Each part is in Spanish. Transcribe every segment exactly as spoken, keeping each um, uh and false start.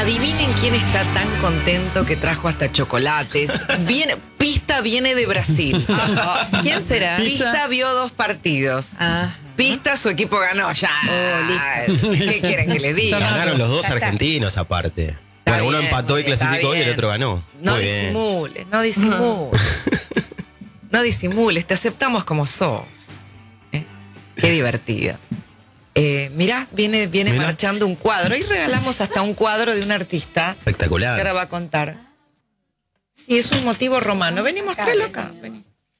Adivinen quién está tan contento que trajo hasta chocolates. Viene, Pista viene de Brasil. ¿Quién será? Pista vio dos partidos. Ah. Pista, su equipo ganó ya. Oh, ¿Qué quieren que le diga? Ganaron los dos Ya está. argentinos aparte. Está Bueno, uno bien, empató muy y bien, clasificó está y el bien. otro ganó. No Muy bien. disimules, no disimules. No disimules, te aceptamos como sos. ¿Eh? Qué divertido. Eh, mirá, viene, viene Mirá. marchando un cuadro. Y regalamos hasta un cuadro de un artista que Espectacular. ahora va a contar. Sí, es un motivo romano. Vení, mostralo acá. Vení.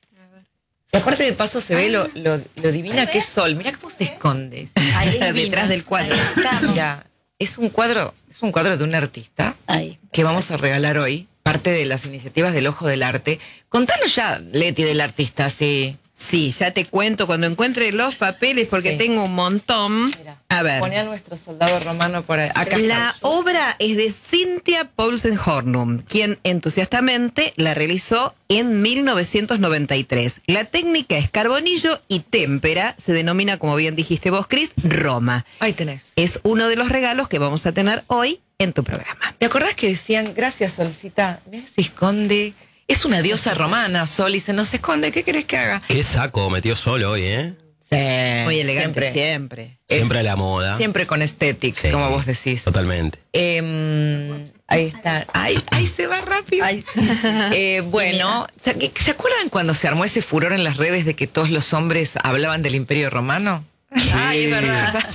Y aparte de paso se ve lo, lo, lo divina que es Sol. Mirá cómo se esconde. Ahí Divina. detrás del cuadro. Mirá, es un cuadro, es un cuadro de un artista Ahí. que vamos a regalar hoy, parte de las iniciativas del Ojo del Arte. Contanos ya, Leti, del artista, sí. Sí, ya te cuento cuando encuentre los papeles porque Sí. tengo un montón. Mira, A ver. Poné a nuestro soldado romano por ahí. Acá La está. obra es de Cynthia Paulsen Hornum, quien entusiastamente la realizó en mil novecientos noventa y tres. La técnica es carbonillo y témpera, se denomina, como bien dijiste vos, Cris, Roma. Ahí tenés. Es uno de los regalos que vamos a tener hoy en tu programa. ¿Te acordás que decían, gracias Solcita, mira se esconde? Es una diosa romana, Sol, y se nos esconde. ¿Qué querés que haga? Qué saco metió solo hoy, ¿eh? Sí, Muy elegante siempre. siempre. Es- Siempre a la moda. Siempre con estética, Sí, como vos decís. Totalmente. Eh, ahí está. Ahí, ahí se va rápido. Ay, sí, sí. Eh, bueno, ¿se, ¿se acuerdan cuando se armó ese furor en las redes de que todos los hombres hablaban del Imperio Romano? Ay, es verdad.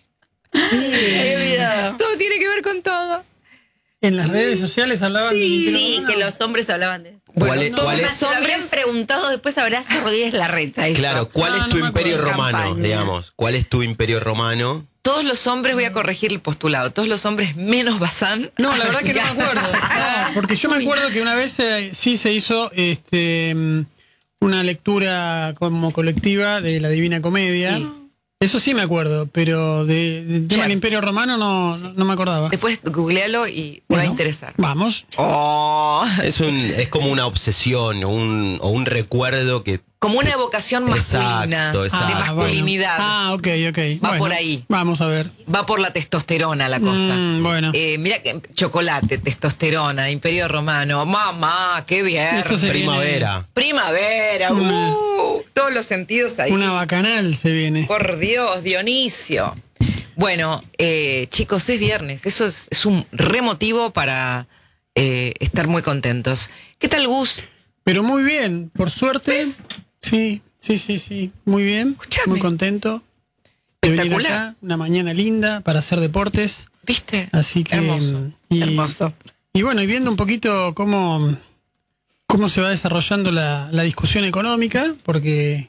He olvidado. Todo tiene que ver con todo. En las redes sociales hablaban de Sí, que los hombres hablaban de eso. ¿Cuál es- todos cuál es- los Se lo habrían hombres preguntado después a Horacio Rodríguez Larreta. eso. Claro, ¿cuál Ah, es no tu me imperio acuerdo. romano, Campaña. digamos? ¿Cuál es tu imperio romano? Todos los hombres, voy a corregir el postulado, todos los hombres menos Bazán. No, la verdad que no me acuerdo. No, porque yo me acuerdo que una vez eh, sí se hizo este mm, una lectura como colectiva de la Divina Comedia. Sí. Eso sí me acuerdo, pero de, del tema Ya. del Imperio Romano no, no, no me acordaba. Después googlealo y te va a Bueno, interesar. Vamos. Oh, Es un, es como una obsesión o un, o un recuerdo que como una evocación masculina, Exacto, exacto. de Ah, masculinidad. Bueno. Ah, ok, ok. Va Bueno, por ahí. Vamos a ver. Va por la testosterona la cosa. Mm, bueno. Eh, mira, que chocolate, testosterona, Imperio Romano. Mamá, qué bien. Esto se primavera. Primavera, uh, todos los sentidos ahí. Una bacanal se viene. Por Dios, Dionisio. Bueno, eh, chicos, es viernes. Eso es, es un remotivo para eh, estar muy contentos. ¿Qué tal, Gus? Pero muy bien, por suerte. ¿Ves? Sí, sí, sí, sí. Muy bien. Escuchame. Muy contento. De venir Espectacular. acá, una mañana linda para hacer deportes. ¿Viste? Así que. Hermoso. Y, Hermoso. y bueno, y viendo un poquito cómo, cómo se va desarrollando la, la discusión económica, porque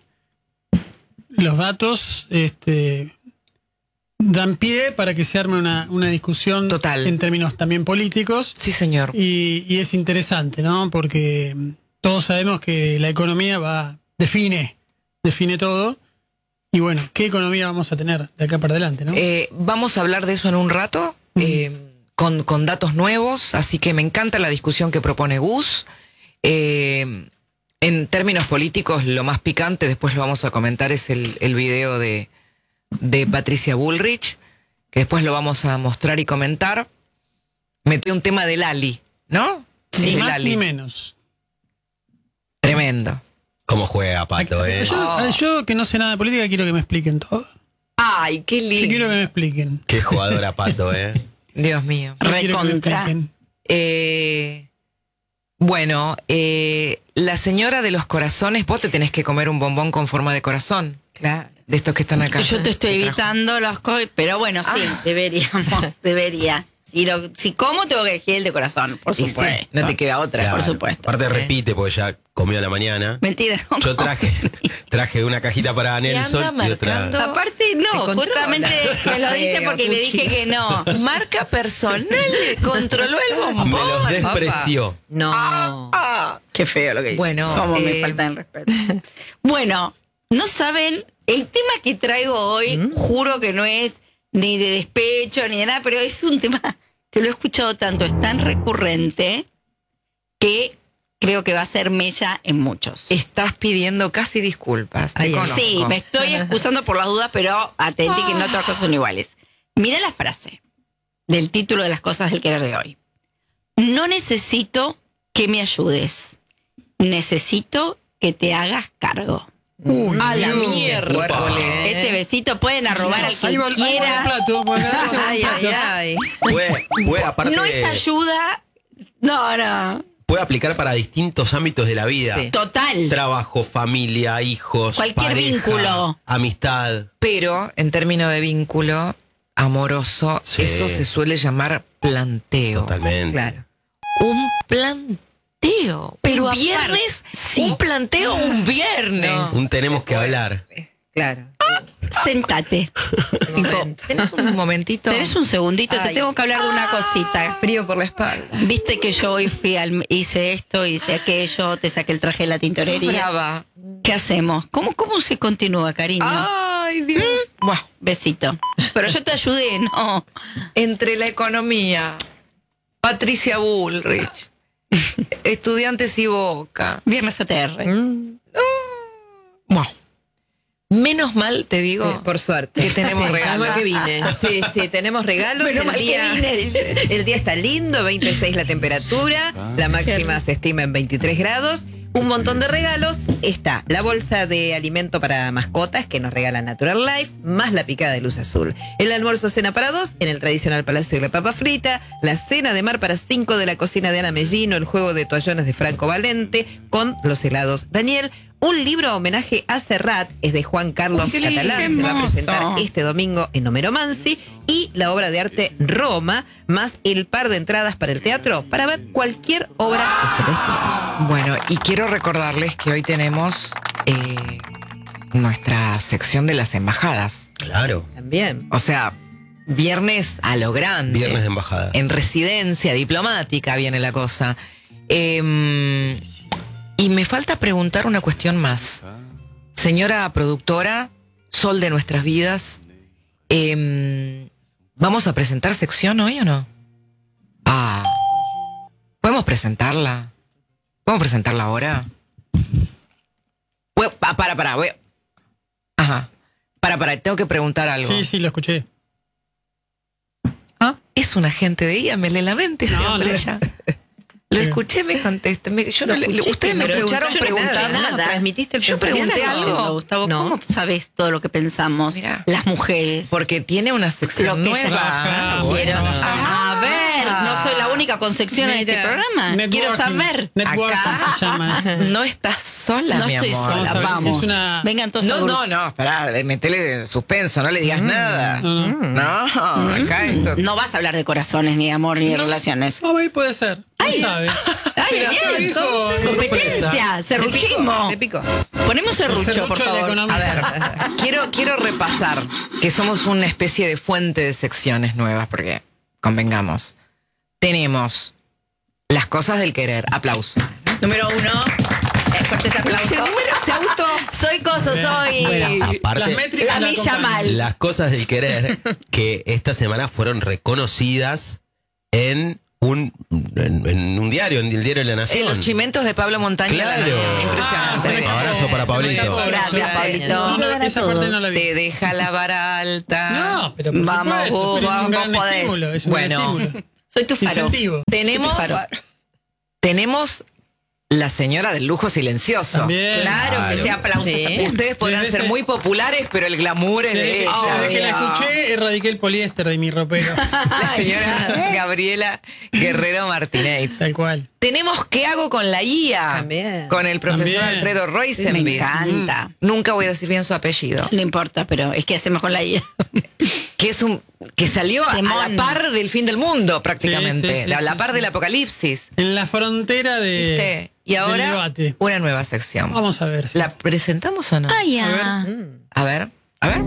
los datos este, dan pie para que se arme una, una discusión Total. en términos también políticos. Sí, señor. Y, y es interesante, ¿no? Porque mm, todos sabemos que la economía va, define, define todo. Y bueno, ¿qué economía vamos a tener de acá para adelante, no? Eh, vamos a hablar de eso en un rato, eh, con, con datos nuevos, así que me encanta la discusión que propone Gus. Eh, en términos políticos, lo más picante, después lo vamos a comentar, es el, el video de, de Patricia Bullrich, que después lo vamos a mostrar y comentar. Metió un tema de Lali, ¿no? ni de más Lali. ni menos. Tremendo. ¿Cómo juega Pato, eh? Yo, yo que no sé nada de política quiero que me expliquen todo. Ay, qué Yo lindo. quiero que me expliquen. Qué jugadora Pato, eh. Dios mío. Yo quiero que me Recontra. expliquen. Eh, bueno, eh, la señora de los corazones, vos te tenés que comer un bombón con forma de corazón, Claro. de estos que están acá. Yo te estoy Te trajo. evitando los COVID, pero bueno, sí, Ah. deberíamos, debería. Si, lo, si como, tengo que elegir el de corazón, por Y sí, supuesto. no te queda otra. Claro. por supuesto. Aparte repite porque ya comió a la mañana. Mentira. no, Yo no. traje, traje una cajita para Nelson anda y otra. marcando. Aparte, Te no, controla. justamente me lo dice porque le dije que no. Marca personal, le controló el bombón. Me los despreció. No. Ah. Qué feo lo que dice. Bueno, Cómo me eh, falta el respeto. Bueno, no saben, el tema que traigo hoy, ¿Mm? juro que no es ni de despecho ni de nada, pero es un tema que lo he escuchado tanto, es tan recurrente que creo que va a ser mella en muchos. Estás pidiendo casi disculpas. Te Ay, conozco. sí, me estoy excusando por las dudas, pero atenti que no todas las cosas son iguales. Mira la frase. del título de las cosas del querer de hoy. No necesito que me ayudes. Necesito que te hagas cargo. Uy, A la Dios. miércoles. Este besito pueden arrobar al Ahí quien va, ahí va el quiera. plato, por acá. Ay, ay, ay. Puede, puede, aparte, No es ayuda. No, no. puede aplicar para distintos ámbitos de la vida. Sí. Total. Trabajo, familia, hijos, Cualquier pareja, vínculo. amistad. Pero en términos de vínculo amoroso, Sí. eso se suele llamar planteo. Totalmente. Claro. Un planteo. Pero un aparte, viernes, sí. un planteo un viernes. No. Un tenemos que hablar. Claro. Sentate. Momento. ¿Tenés un momentito? Tenés un segundito, te Ay. tengo que hablar de una cosita. Frío por la espalda. Viste que yo hoy fui al, hice esto, hice aquello, te saqué el traje de la Sos tintorería. brava. ¿Qué hacemos? ¿Cómo, cómo se continúa, cariño? Ay, Dios. Bueno, Besito. Pero yo te ayudé, ¿no? entre la economía, Patricia Bullrich, Estudiantes y Boca. Viernes A T R. Bueno, menos mal te digo Sí, por suerte. que tenemos Sí, regalos. menos mal que vine. Sí, sí, tenemos regalos. Menos el, mal que día, vine, dice. el día está lindo, veintiséis la temperatura, la máxima se estima en veintitrés grados. Un montón de regalos. Está la bolsa de alimento para mascotas que nos regala Natural Life, más la picada de luz azul. El almuerzo cena para dos en el tradicional Palacio de la Papa Frita. La cena de mar para cinco de la cocina de Ana Mellino. El juego de toallones de Franco Valente con los helados Daniel. Un libro homenaje a Serrat, es de Juan Carlos Qué lindo, Catalán, qué se va a hermoso. presentar este domingo en Homero Mansi, y la obra de arte Roma, más el par de entradas para el teatro, para ver cualquier obra que ustedes quieran. Bueno, y quiero recordarles que hoy tenemos eh, nuestra sección de las embajadas. Claro. También. O sea, viernes a lo grande. Viernes de embajada. En residencia diplomática viene la cosa. Eh, y me falta preguntar una cuestión más. Señora productora, sol de nuestras vidas, eh, ¿vamos a presentar sección hoy o no? Ah, ¿podemos presentarla? ¿Podemos presentarla ahora? Voy- ah, para, para, voy. Ajá. Para, para, tengo que preguntar algo. Sí, sí, lo escuché. ¿Ah? Es un agente de I A, me lee la mente este No, hombre no. ya. Lo escuché, me contesta. Me- yo no Lo le- escuché, ustedes me pero escucharon yo no preguntar escuché nada. ¿Transmitiste el Yo pensamiento? pregunté ¿Qué estás algo. haciendo, Gustavo? No. ¿Cómo sabes todo lo que pensamos Mirá. las mujeres? Porque tiene una sección Lo que nueva. ella- Quiero- bueno. a ver, no soy la única con sección en este Mira. programa. Networking. Quiero saber. Networking Acá se llama. no estás sola, No mi estoy amor. sola, Vamos a ver, vamos. es una- Vengan todos No, a no, no, esperá, metele suspenso, no le digas nada. No, no. No, acá esto. No vas a hablar de corazones, ni de amor, ni de relaciones. Vamos, ahí puede ser. No sabe. Ay, Pero bien, acá dijo- entonces, competencia, serruchismo. Te pico. Ponemos serrucho, Serrucho por de la favor. economía. A ver. Quiero, quiero repasar que somos una especie de fuente de secciones nuevas, porque convengamos. Tenemos las cosas del querer. Aplauso. Número uno. Eh, fuertes aplausos. Ese número se auto. Soy coso, soy. Aparte, Las métricas La la milla acompañan. mal. las cosas del querer que esta semana fueron reconocidas en un, en, en un diario, en el diario de la Nación. En los chimentos de Pablo Montaña. Claro. Impresionante. Ah, Abrazo para Pablito. Gracias, Pablito. No, esa parte no la vi. Te deja la vara alta. No, pero por Vamos, supuesto, vos, pero es un vos gran podés. estímulo, es un Bueno. gran estímulo. Soy tu faro. Incentivo. Tenemos, Soy tu faro. tenemos la señora del lujo silencioso. También. Claro que Claro. sea aplauso Sí. también. Ustedes podrán Desde ser ese- muy populares, pero el glamour es Desde de que, ella. desde que la escuché, erradiqué el poliéster de mi ropero. La señora Gabriela Guerrero Martínez. Tal cual. Tenemos ¿Qué hago con la I A? También. Con el profesor También. Alfredo Me Roisenbis. encanta. Nunca voy a decir bien su apellido. No importa, pero es que hacemos con la I A. Que es un que salió a, a Temón. la par del fin del mundo, prácticamente. Sí, sí, sí, a la sí, par sí. del apocalipsis. En la frontera de. ¿Viste? Y del ahora debate. una nueva sección. Vamos a ver. ¿La presentamos o no? Ay, ya. A ver, a ver.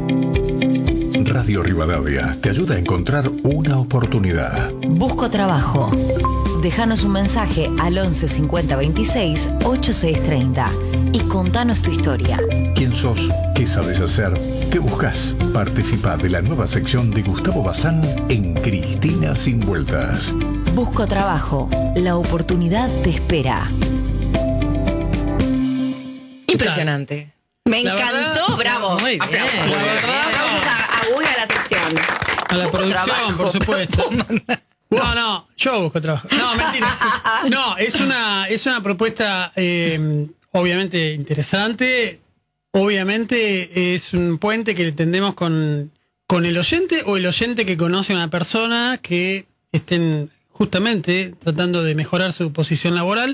Radio Rivadavia te ayuda a encontrar una oportunidad. Busco trabajo. Déjanos un mensaje al once cincuenta veintiséis ochenta y seis treinta y contanos tu historia. ¿Quién sos? ¿Qué sabes hacer? ¿Qué buscas? Participa de la nueva sección de Gustavo Bazán en Cristina Sin Vueltas. Busco trabajo. La oportunidad te espera. Impresionante. Me La encantó, verdad, bravo. Muy bien. Aplausos. La verdad, Aplausos a, a Uy a la sección. A la Busco producción, trabajo, por supuesto. pero- No, no, yo busco trabajo. No, mentira. No, es una, es una propuesta eh, obviamente interesante. Obviamente es un puente que entendemos con, con el oyente o el oyente que conoce a una persona que estén justamente tratando de mejorar su posición laboral.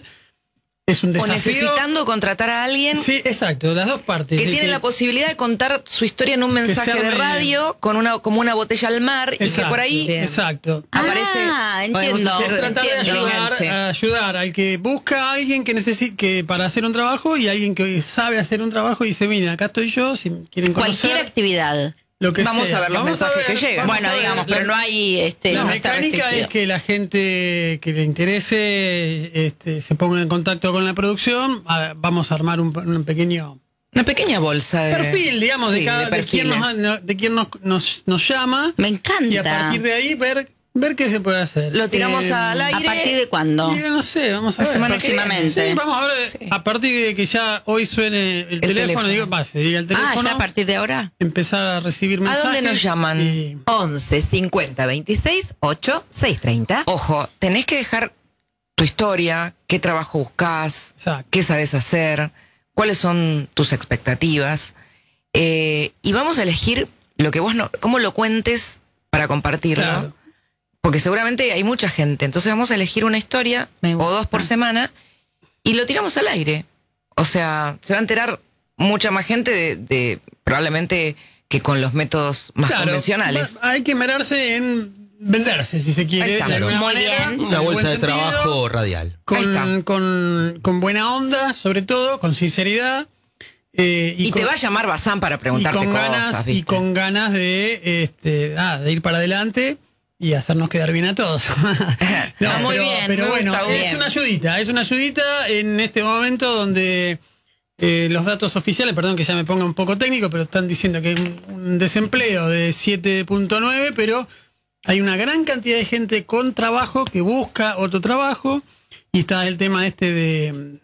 Es un O desafío. necesitando contratar a alguien Sí, exacto, las dos partes. que El tiene la posibilidad de contar su historia en un mensaje se de arme- radio con una como una botella al mar y que Exacto, por ahí Bien. Exacto. aparece. Ah, Podemos entiendo. hacer- Tratar de entiendo. ayudar, enganche. a ayudar al que busca a alguien que necesite que para hacer un trabajo y alguien que sabe hacer un trabajo y dice, mira, acá estoy yo, si quieren conocer Cualquier actividad. lo que Vamos sea. a ver los mensajes que llegan. vamos Bueno, a ver. digamos, La- pero no hay. Este, La no está mecánica restringido. es que la gente que le interese este, se ponga en contacto con la producción. A- vamos a armar un, un pequeño Una pequeña bolsa de perfil, digamos, sí, de, cada, de quién, perfiles. nos, de quién nos, nos, nos llama. Me encanta. Y a partir de ahí ver, ver qué se puede hacer. Lo tiramos Eh, al aire. ¿A partir de cuándo? Y, no sé, vamos a La ver. semana que viene. Próximamente. Sí, vamos a ver. Sí. A partir de que ya hoy suene el, teléfono, teléfono. digo, va, se diga el Ah, teléfono, ya a partir de ahora. empezar a recibir ¿A mensajes. dónde nos llaman? y- once cincuenta veintiséis ocho seis treinta. Ojo, tenés que dejar tu historia, qué trabajo buscas, Exacto. qué sabes hacer, cuáles son tus expectativas. Eh, y vamos a elegir lo que vos no, cómo lo cuentes para compartirlo. Claro. Porque seguramente hay mucha gente. Entonces vamos a elegir una historia Me o gusta. dos por semana y lo tiramos al aire. O sea, se va a enterar mucha más gente de, de probablemente que con los métodos más Claro, convencionales. va- hay que merarse en venderse, si se Ahí quiere, está. de alguna Muy manera. bien. en Una buen bolsa de sentido, trabajo radial. Ahí Con, está. con, con buena onda, sobre todo, con sinceridad. eh, Y, con- te va a llamar Bazán para y preguntarte con cosas, ganas ¿viste? y con ganas de este ah, de ir para adelante y hacernos quedar bien a todos. Ah, muy bien, pero me bueno, gusta, muy es bien. una ayudita, es una ayudita en este momento donde eh, los datos oficiales, perdón que ya me ponga un poco técnico, pero están diciendo que hay un, un desempleo de siete punto nueve, pero hay una gran cantidad de gente con trabajo que busca otro trabajo y está el tema este de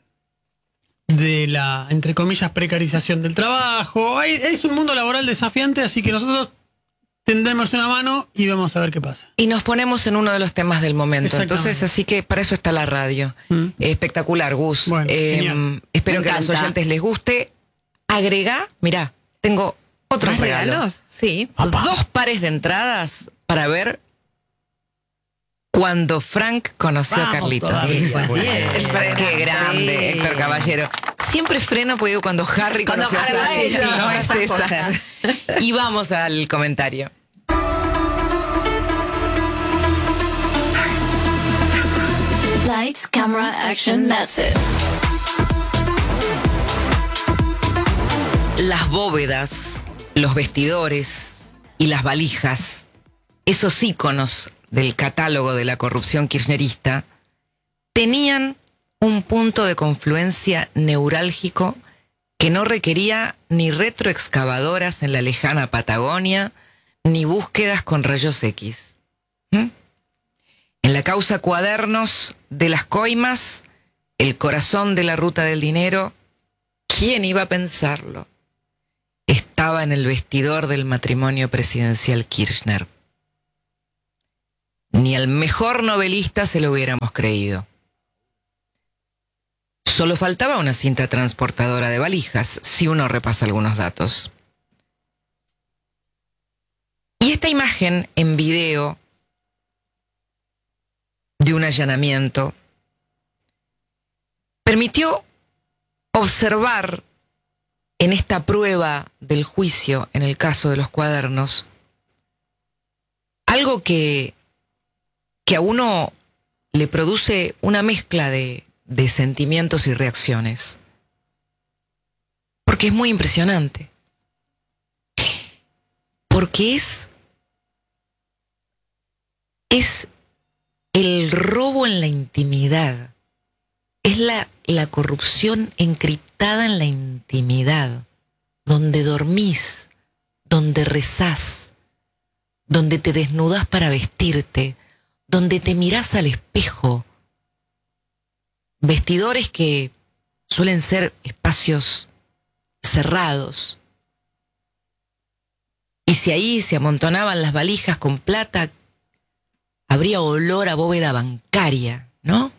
de la, entre comillas, precarización del trabajo. Hay- es un mundo laboral desafiante, así que nosotros tendremos una mano y vamos a ver qué pasa. Y nos ponemos en uno de los temas del momento. Exactamente. Entonces, así que para eso está la radio. Mm. Eh, espectacular, Gus. Bueno, Eh, genial. espero Me que a los encanta. oyentes les guste. Agregá, mirá, tengo otros ¿Más regalos. regalos? Sí. Dos pares de entradas para ver cuando Frank conoció a Vamos Carlitos. todavía. Muy Bien. bien. El Frank, qué grande, Sí. Héctor Caballero. Siempre freno porque digo, cuando Harry Cuando conoció Harry, a sí, Sassi, no esas es esa. cosas. Y vamos al comentario. Lights, camera, action, that's it. Las bóvedas, los vestidores y las valijas, esos íconos del catálogo de la corrupción kirchnerista, tenían un punto de confluencia neurálgico que no requería ni retroexcavadoras en la lejana Patagonia, ni búsquedas con rayos X. ¿Mm? En la causa Cuadernos de las Coimas, el corazón de la ruta del dinero, ¿quién iba a pensarlo? Estaba en el vestidor del matrimonio presidencial Kirchner. Ni al mejor novelista se lo hubiéramos creído. Solo faltaba una cinta transportadora de valijas, si uno repasa algunos datos. Y esta imagen en video de un allanamiento permitió observar en esta prueba del juicio, en el caso de los Cuadernos, algo que, que a uno le produce una mezcla de, de sentimientos y reacciones. Porque es muy impresionante. Porque es, es el robo en la intimidad. Es la, la corrupción encriptada en la intimidad, donde dormís, donde rezás, donde te desnudás para vestirte, donde te mirás al espejo. Vestidores que suelen ser espacios cerrados. Y si ahí se amontonaban las valijas con plata, habría olor a bóveda bancaria, ¿no?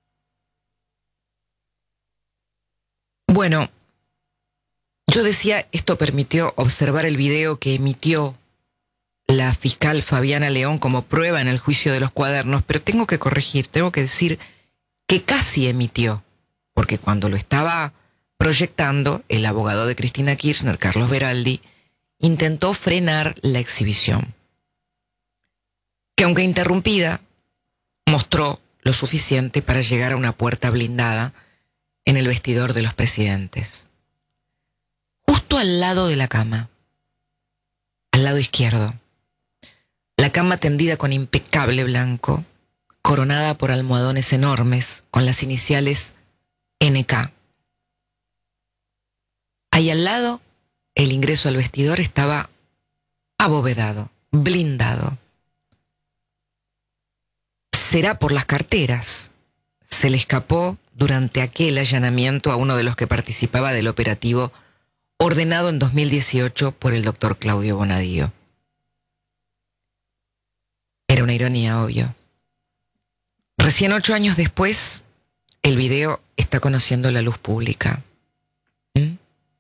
Bueno, yo decía, esto permitió observar el video que emitió la fiscal Fabiana León como prueba en el juicio de los cuadernos, pero tengo que corregir, tengo que decir que casi emitió, porque cuando lo estaba proyectando, el abogado de Cristina Kirchner, Carlos Beraldi, intentó frenar la exhibición, que aunque interrumpida, mostró lo suficiente para llegar a una puerta blindada en el vestidor de los presidentes. Justo al lado de la cama, al lado izquierdo, la cama tendida con impecable blanco, coronada por almohadones enormes con las iniciales N K. Ahí al lado, el ingreso al vestidor estaba abovedado, blindado. Será por las carteras. Se le escapó durante aquel allanamiento a uno de los que participaba del operativo ordenado en dos mil dieciocho por el doctor Claudio Bonadío. Era una ironía, obvio. Recién ocho años después, el video está conociendo la luz pública. ¿Mm?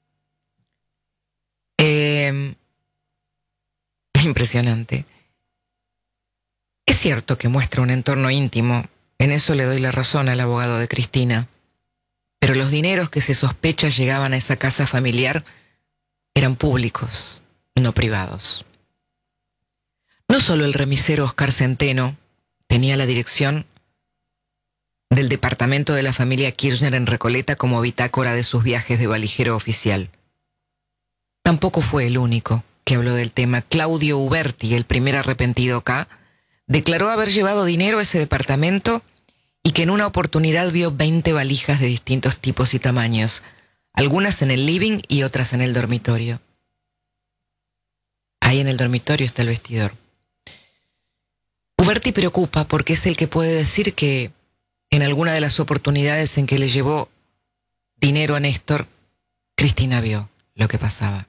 Eh, impresionante. Es cierto que muestra un entorno íntimo, en eso le doy la razón al abogado de Cristina, pero los dineros que se sospecha llegaban a esa casa familiar eran públicos, no privados. No solo el remisero Oscar Centeno tenía la dirección del departamento de la familia Kirchner en Recoleta como bitácora de sus viajes de valijero oficial. Tampoco fue el único que habló del tema. Claudio Uberti, el primer arrepentido acá, declaró haber llevado dinero a ese departamento y que en una oportunidad vio veinte valijas de distintos tipos y tamaños, algunas en el living y otras en el dormitorio. Ahí en el dormitorio está el vestidor. Uberti preocupa porque es el que puede decir que en alguna de las oportunidades en que le llevó dinero a Néstor, Cristina vio lo que pasaba.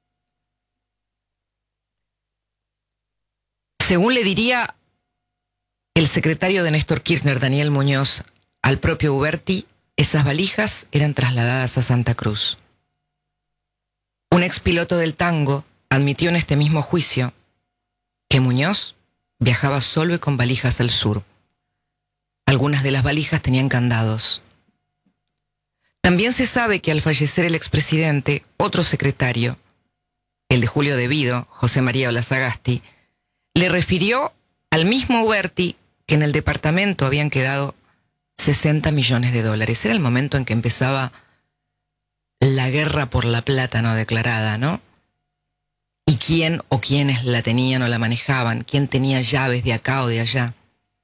Según le diría el secretario de Néstor Kirchner, Daniel Muñoz, al propio Uberti, esas valijas eran trasladadas a Santa Cruz. Un expiloto del tango admitió en este mismo juicio que Muñoz viajaba solo y con valijas al sur. Algunas de las valijas tenían candados. También se sabe que al fallecer el expresidente, otro secretario, el de Julio De Vido, José María Olazagasti, le refirió al mismo Uberti que en el departamento habían quedado sesenta millones de dólares. Era el momento en que empezaba la guerra por la plata no declarada, ¿no? Y quién o quiénes la tenían o la manejaban, quién tenía llaves de acá o de allá.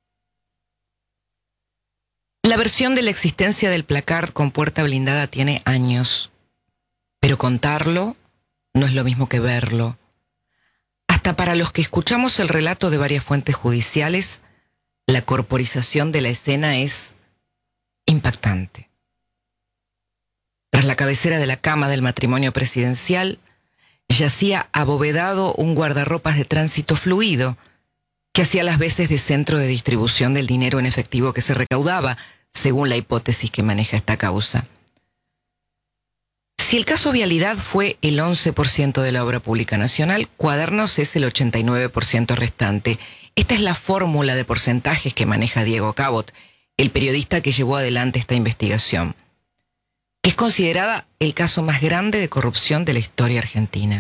La versión de la existencia del placard con puerta blindada tiene años, pero contarlo no es lo mismo que verlo. Hasta para los que escuchamos el relato de varias fuentes judiciales, la corporización de la escena es impactante. Tras la cabecera de la cama del matrimonio presidencial, yacía abovedado un guardarropas de tránsito fluido que hacía las veces de centro de distribución del dinero en efectivo que se recaudaba, según la hipótesis que maneja esta causa. Si el caso Vialidad fue el once por ciento de la obra pública nacional, Cuadernos es el ochenta y nueve por ciento restante. Esta es la fórmula de porcentajes que maneja Diego Cabot, el periodista que llevó adelante esta investigación, que es considerada el caso más grande de corrupción de la historia argentina.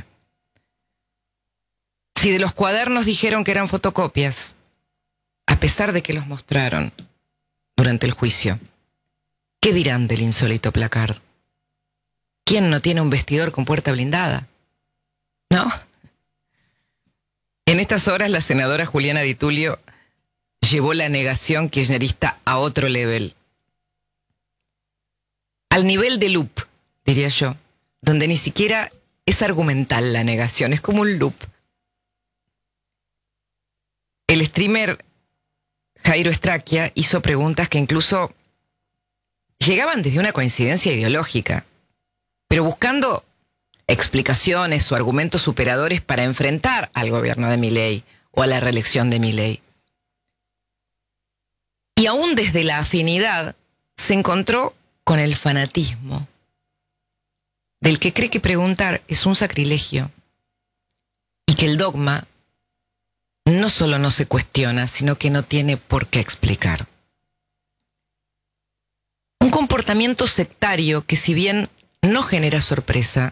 Si de los Cuadernos dijeron que eran fotocopias, a pesar de que los mostraron durante el juicio, ¿qué dirán del insólito placard? ¿Quién no tiene un vestidor con puerta blindada? ¿No? En estas horas la senadora Juliana Di Tulio llevó la negación kirchnerista a otro nivel. Al nivel de loop, diría yo, donde ni siquiera es argumental la negación, es como un loop. El streamer Jairo Estraquia hizo preguntas que incluso llegaban desde una coincidencia ideológica, pero buscando explicaciones o argumentos superadores para enfrentar al gobierno de Milei o a la reelección de Milei. Y aún desde la afinidad se encontró con el fanatismo del que cree que preguntar es un sacrilegio y que el dogma no solo no se cuestiona, sino que no tiene por qué explicar. Un comportamiento sectario que, si bien no genera sorpresa,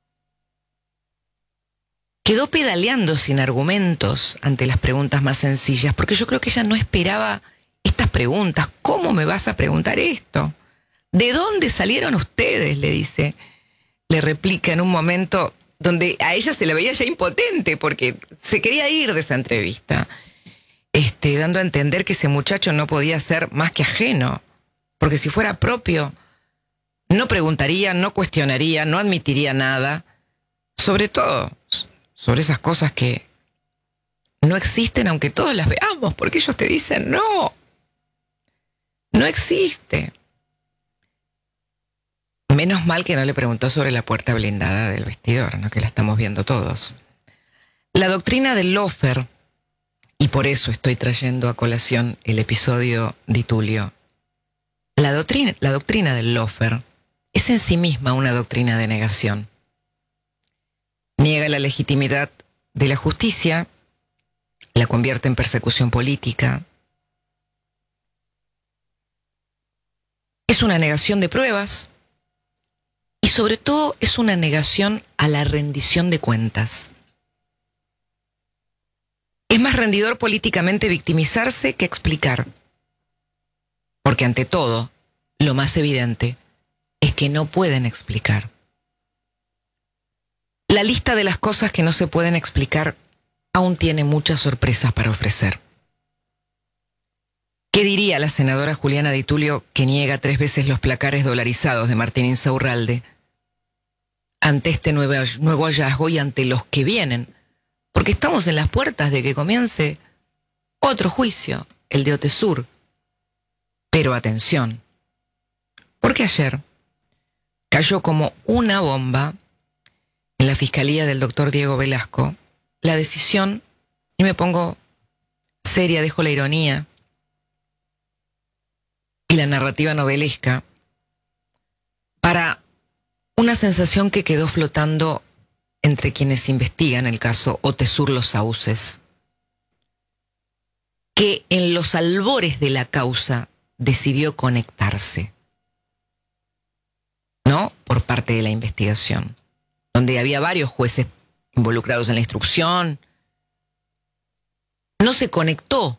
quedó pedaleando sin argumentos ante las preguntas más sencillas, porque yo creo que ella no esperaba estas preguntas. ¿Cómo me vas a preguntar esto? ¿De dónde salieron ustedes?, le dice. Le replica en un momento donde a ella se la veía ya impotente porque se quería ir de esa entrevista, este, dando a entender que ese muchacho no podía ser más que ajeno, porque si fuera propio, no preguntaría, no cuestionaría, no admitiría nada, sobre todo sobre esas cosas que no existen aunque todos las veamos, porque ellos te dicen no, no existe. Menos mal que no le preguntó sobre la puerta blindada del vestidor, ¿no?, que la estamos viendo todos. La doctrina del lawfare, y por eso estoy trayendo a colación el episodio de Tulio, la doctrina, la doctrina del lawfare es en sí misma una doctrina de negación. Niega la legitimidad de la justicia, la convierte en persecución política. Es una negación de pruebas y sobre todo es una negación a la rendición de cuentas. Es más rendidor políticamente victimizarse que explicar. Porque ante todo, lo más evidente es que no pueden explicar. La lista de las cosas que no se pueden explicar aún tiene muchas sorpresas para ofrecer. ¿Qué diría la senadora Juliana Di Tulio, que niega tres veces los placares dolarizados de Martín Insaurralde, ante este nuevo, nuevo hallazgo y ante los que vienen? Porque estamos en las puertas de que comience otro juicio, el de Otesur. Pero atención, porque ayer cayó como una bomba en la fiscalía del doctor Diego Velasco la decisión, y me pongo seria, dejo la ironía y la narrativa novelesca, para una sensación que quedó flotando entre quienes investigan el caso Otesur Los Sauces, que en los albores de la causa decidió conectarse, ¿no?, por parte de la investigación, donde había varios jueces involucrados en la instrucción. No se conectó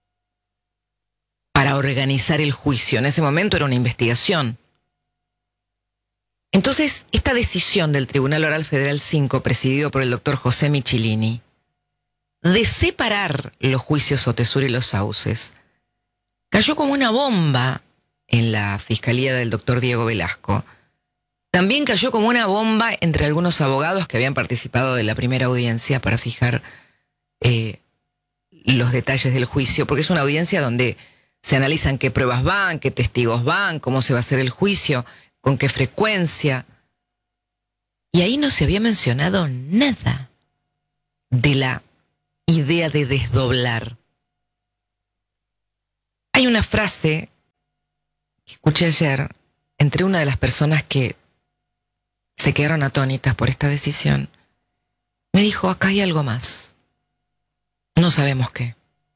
para organizar el juicio. En ese momento era una investigación. Entonces, esta decisión del Tribunal Oral Federal cinco, presidido por el doctor José Michelini, de separar los juicios Otesur y Los Sauces, cayó como una bomba en la fiscalía del doctor Diego Velasco. También cayó como una bomba entre algunos abogados que habían participado de la primera audiencia para fijar eh, los detalles del juicio, porque es una audiencia donde se analizan qué pruebas van, qué testigos van, cómo se va a hacer el juicio, con qué frecuencia. Y ahí no se había mencionado nada de la idea de desdoblar. Hay una frase que escuché ayer entre una de las personas que se quedaron atónitas por esta decisión. Me dijo, acá hay algo más. No sabemos qué.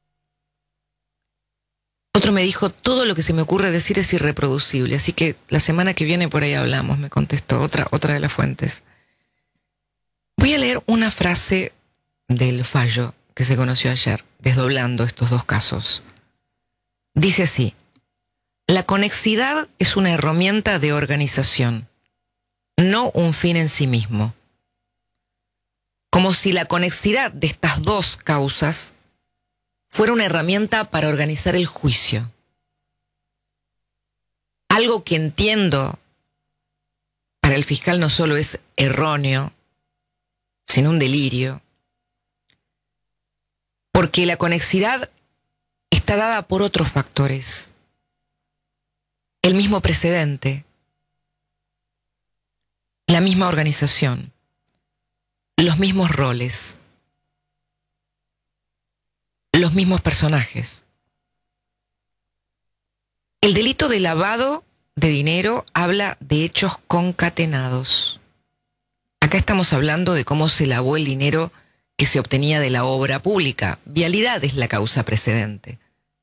Otro me dijo, todo lo que se me ocurre decir es irreproducible, así que la semana que viene por ahí hablamos, me contestó otra, otra de las fuentes. Voy a leer una frase del fallo que se conoció ayer, desdoblando estos dos casos. Dice así: la conexidad es una herramienta de organización, no un fin en sí mismo. Como si la conexidad de estas dos causas fuera una herramienta para organizar el juicio. Algo que entiendo para el fiscal no solo es erróneo, sino un delirio. Porque la conexidad está dada por otros factores. El mismo precedente, la misma organización, los mismos roles, los mismos personajes. El delito de lavado de dinero habla de hechos concatenados. Acá estamos hablando de cómo se lavó el dinero que se obtenía de la obra pública. Vialidad es la causa precedente.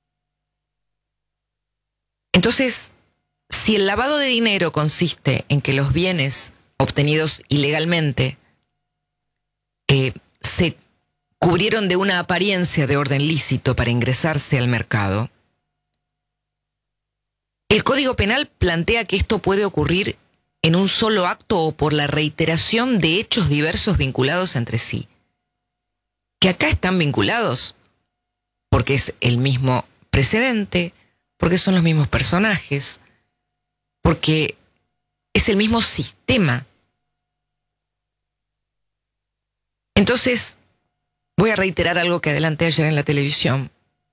Entonces, si el lavado de dinero consiste en que los bienes obtenidos ilegalmente eh, se cubrieron de una apariencia de orden lícito para ingresarse al mercado, el Código Penal plantea que esto puede ocurrir en un solo acto o por la reiteración de hechos diversos vinculados entre sí. Que acá están vinculados porque es el mismo precedente, porque son los mismos personajes, porque es el mismo sistema. Entonces, voy a reiterar algo que adelanté ayer en la televisión.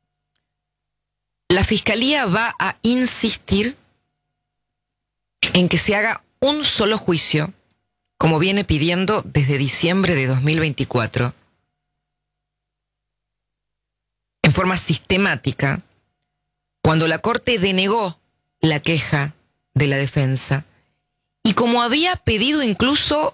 La Fiscalía va a insistir en que se haga un solo juicio, como viene pidiendo desde diciembre de dos mil veinticuatro, en forma sistemática, cuando la Corte denegó la queja de la defensa, y como había pedido incluso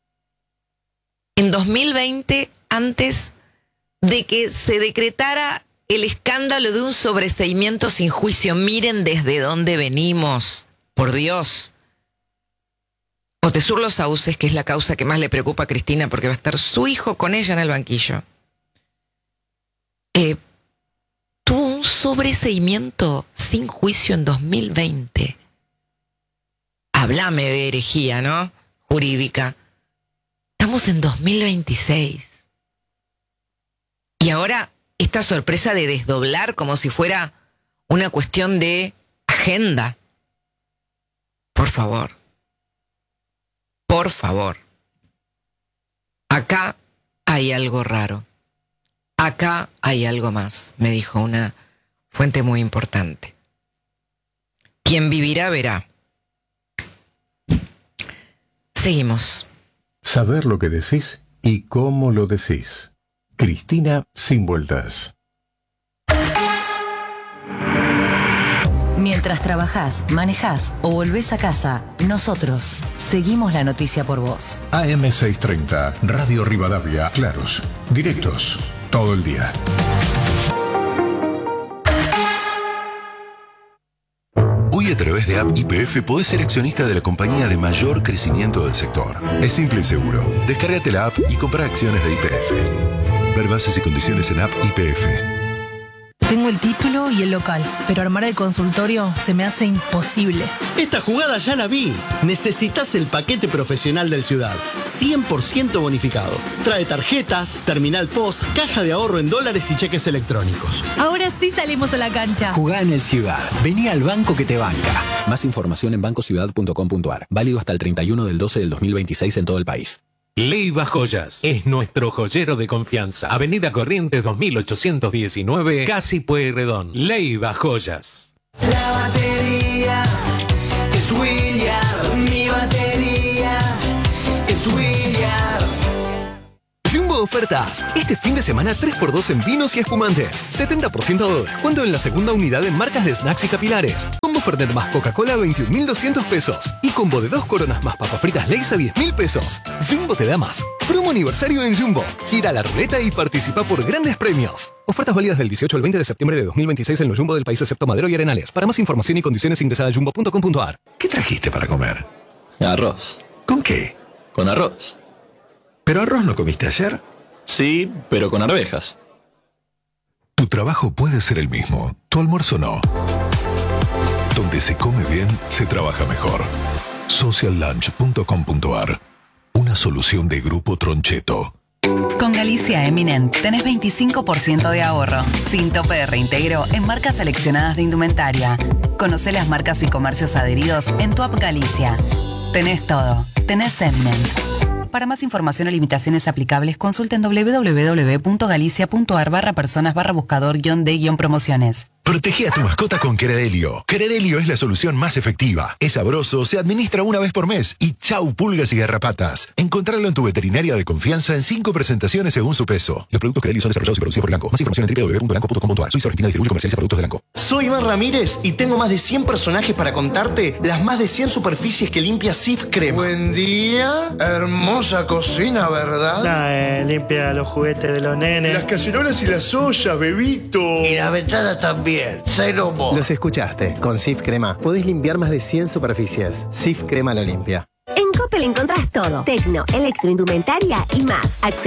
en dos mil veinte, antes de que se decretara el escándalo de un sobreseimiento sin juicio. Miren desde dónde venimos, por Dios. Otesur Los Sauces, que es la causa que más le preocupa a Cristina porque va a estar su hijo con ella en el banquillo, eh, tuvo un sobreseimiento sin juicio en dos mil veinte. Háblame de herejía, ¿no? Jurídica. Estamos en dos mil veintiséis. Y ahora esta sorpresa de desdoblar como si fuera una cuestión de agenda. Por favor. Por favor. Acá hay algo raro. Acá hay algo más, me dijo una fuente muy importante. Quien vivirá verá. Seguimos. Saber lo que decís y cómo lo decís. Cristina Sin Vueltas. Mientras trabajás, manejás o volvés a casa, nosotros seguimos la noticia por vos. A M seiscientos treinta, Radio Rivadavia, claros, directos, todo el día. Hoy a través de App Y P F podés ser accionista de la compañía de mayor crecimiento del sector. Es simple y seguro. Descárgate la app y compra acciones de Y P F. Ver bases y condiciones en App Y P F. Tengo el título y el local, pero armar el consultorio se me hace imposible. Esta jugada ya la vi. Necesitas el paquete profesional del Ciudad. cien por ciento bonificado. Trae tarjetas, terminal post, caja de ahorro en dólares y cheques electrónicos. Ahora sí salimos a la cancha. Jugá en el Ciudad. Vení al banco que te banca. Más información en banco ciudad punto com punto ar. Válido hasta el treinta y uno del doce del dos mil veintiséis en todo el país. Leiva Joyas es nuestro joyero de confianza. Avenida Corrientes dos mil ochocientos diecinueve, Casi Pueyrredón. Leiva Joyas. La batería es William, mi batería es William. Jumbo Ofertas. Este fin de semana tres por dos en vinos y espumantes. setenta por ciento de descuento en la segunda unidad en marcas de snacks y capilares. Combo Fernet más Coca-Cola a veintiún mil doscientos pesos. Y combo de dos coronas más papas fritas Lay's a diez mil pesos. Jumbo te da más. Promo aniversario en Jumbo. Gira la ruleta y participa por grandes premios. Ofertas válidas del dieciocho al veinte de septiembre de dos mil veintiséis en los Jumbo del país excepto Madero y Arenales. Para más información y condiciones ingresa a jumbo punto com punto ar. ¿Qué trajiste para comer? Arroz. ¿Con qué? Con arroz. ¿Pero arroz no comiste ayer? Sí, pero con arvejas. Tu trabajo puede ser el mismo, tu almuerzo no. Donde se come bien, se trabaja mejor. social lunch punto com punto ar. Una solución de Grupo Troncheto. Con Galicia Eminent tenés veinticinco por ciento de ahorro, sin tope de reintegro en marcas seleccionadas de indumentaria. Conocé las marcas y comercios adheridos en tu app Galicia. Tenés todo. Tenés Eminent. Para más información o limitaciones aplicables, consulten doble u doble u doble u punto galicia punto ar barra personas barra buscador guión de guión promociones. Protege a tu mascota con Credelio. Credelio es la solución más efectiva. Es sabroso, se administra una vez por mes y chau pulgas y garrapatas. Encontrarlo en tu veterinaria de confianza en cinco presentaciones según su peso. Los productos Credelio son desarrollados y producidos por Elanco. Más información en doble u doble u doble u punto elanco punto com punto a r. Suiza Argentina distribuye y comercializa productos de Elanco. Soy Iván Ramírez y tengo más de cien personajes para contarte las más de cien superficies que limpia Sif Crema. Buen día. Hermosa cocina, ¿verdad? Nah, eh, limpia los juguetes de los nenes. Las cacerolas y las ollas, bebito. Y la ventana también. Cero mo. Los escuchaste. Con Sif Crema podés limpiar más de cien superficies. Sif Crema lo limpia. En Coppel encontrás todo. Tecno, electroindumentaria y más. Accesorios